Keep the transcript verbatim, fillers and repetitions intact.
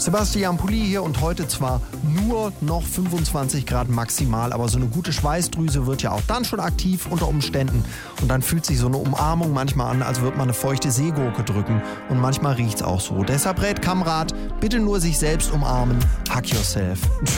Sebastian Pulli hier und heute zwar nur noch fünfundzwanzig Grad maximal, aber so eine gute Schweißdrüse wird ja auch dann schon aktiv unter Umständen und dann fühlt sich so eine Umarmung manchmal an, als würde man eine feuchte Seegurke drücken und manchmal riecht's auch so. Deshalb rät Kamrat, bitte nur sich selbst umarmen, hug yourself.